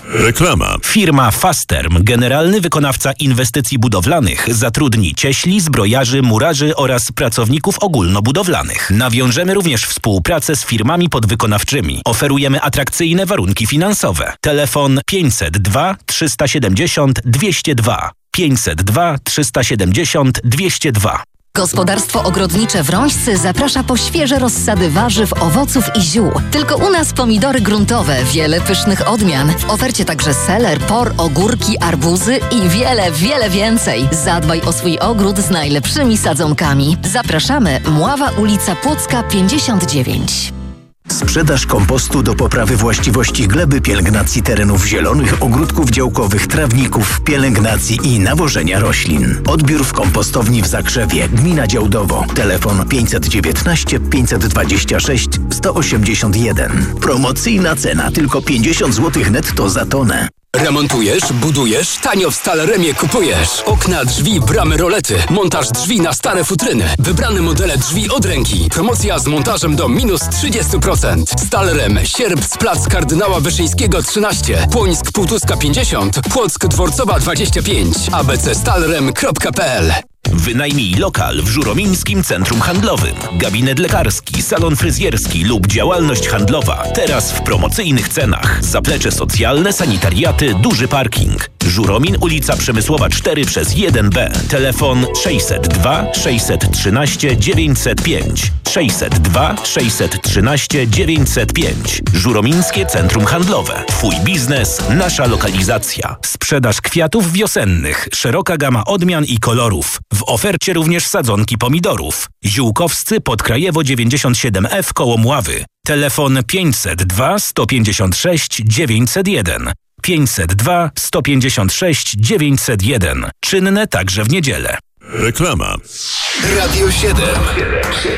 Reklama. Firma Fasterm, generalny wykonawca inwestycji budowlanych, zatrudni cieśli, zbrojarzy, murarzy oraz pracowników ogólnobudowlanych. Nawiążemy również współpracę z firmami podwykonawczymi. Oferujemy atrakcyjne warunki finansowe. Telefon 502 370 202. 502 370 202. Gospodarstwo ogrodnicze w Rąścy zaprasza po świeże rozsady warzyw, owoców i ziół. Tylko u nas pomidory gruntowe, wiele pysznych odmian. W ofercie także seler, por, ogórki, arbuzy i wiele, wiele więcej. Zadbaj o swój ogród z najlepszymi sadzonkami. Zapraszamy, Mława, ulica Płocka 59. Sprzedaż kompostu do poprawy właściwości gleby, pielęgnacji terenów zielonych, ogródków działkowych, trawników, pielęgnacji i nawożenia roślin. Odbiór w kompostowni w Zakrzewie, gmina Działdowo. Telefon 519 526 181. Promocyjna cena tylko 50 zł netto za tonę. Remontujesz, budujesz, tanio w Staleremie kupujesz. Okna, drzwi, bramy, rolety. Montaż drzwi na stare futryny. Wybrane modele drzwi od ręki. Promocja z montażem do minus 30%. Stalerem, Sierpc, plac Kardynała Wyszyńskiego 13. Płońsk, Półtuska 50. Płock, Dworcowa 25. abcstalerem.pl. Wynajmij lokal w Żuromińskim Centrum Handlowym. Gabinet lekarski, salon fryzjerski lub działalność handlowa. Teraz w promocyjnych cenach. Zaplecze socjalne, sanitariaty, duży parking. Żuromin, ulica Przemysłowa 4/1B. Telefon 602 613 905. 602 613 905. Żuromińskie Centrum Handlowe. Twój biznes, nasza lokalizacja. Sprzedaż kwiatów wiosennych. Szeroka gama odmian i kolorów. W ofercie również sadzonki pomidorów. Ziółkowscy, Podkrajewo 97F koło Mławy. Telefon 502 156 901. 502 156 901. Czynne także w niedzielę. Reklama. Radio 7.